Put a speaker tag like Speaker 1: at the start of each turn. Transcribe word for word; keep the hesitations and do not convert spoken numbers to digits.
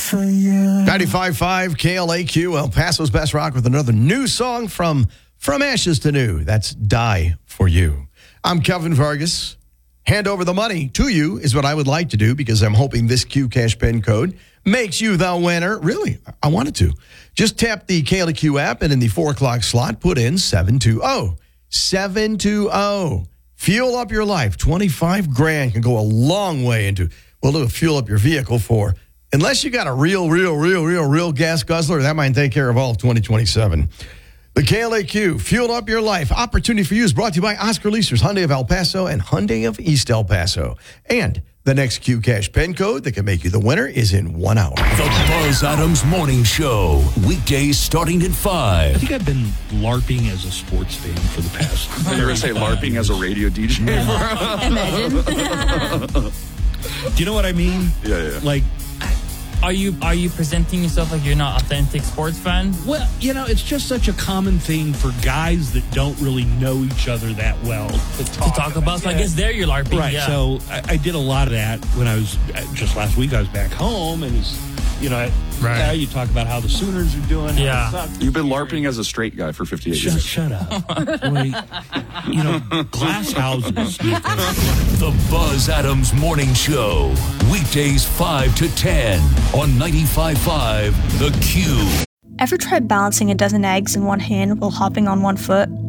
Speaker 1: for you.
Speaker 2: ninety-five point five K L A Q, El Paso's Best Rock, with another new song from From Ashes to New. That's Die for You. I'm Kevin Vargas. Hand over the money to you is what I would like to do, because I'm hoping this Q Cash pin code makes you the winner. Really, I wanted to. Just tap the K L A Q app, and in the four o'clock slot, put in seven two zero. seven two zero. Fuel up your life. twenty-five grand can go a long way into, well, it'll fuel up your vehicle for, unless you got a real, real, real, real, real gas guzzler, that might take care of all of twenty twenty-seven. The K L A Q, Fuel Up Your Life. Opportunity for you is brought to you by Oscar Leasers, Hyundai of El Paso, and Hyundai of East El Paso. And the next Q Cash pen code that can make you the winner is in one hour.
Speaker 3: The Buzz Adams Morning Show, weekdays starting at
Speaker 4: I
Speaker 3: five.
Speaker 4: think I've been LARPing as a sports fan for the past.
Speaker 5: You're going to say LARPing as a radio D J?
Speaker 6: Imagine.
Speaker 4: Do you know what I mean?
Speaker 5: Yeah, yeah.
Speaker 4: Like,
Speaker 7: Are you are you presenting yourself like you're not authentic sports fan?
Speaker 4: well, you know, it's just such a common thing for guys that don't really know each other that well to talk,
Speaker 7: To talk about, so I
Speaker 4: Yeah.
Speaker 7: guess there you're LARPing.
Speaker 4: Right.
Speaker 7: Yeah.
Speaker 4: So I, I did a lot of that when I was uh, just last week. I was back home, and it's, you know, I,
Speaker 7: Right.
Speaker 4: yeah, you talk about how the Sooners are doing. how
Speaker 7: Yeah.
Speaker 4: they suck.
Speaker 5: You've been LARPing as a straight guy for fifty-eight
Speaker 4: Shut,
Speaker 5: years.
Speaker 4: shut up. Boy, you know, glass houses.
Speaker 3: The Buzz Adams Morning Show, weekdays five to ten on ninety-five point five The Q.
Speaker 8: Ever tried balancing a dozen eggs in one hand while hopping on one foot?